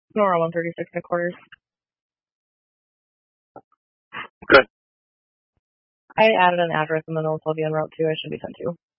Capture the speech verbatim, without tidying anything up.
Nora one thirty-six headquarters. Good. I added an address in the North Lothian route too. I should be sent to.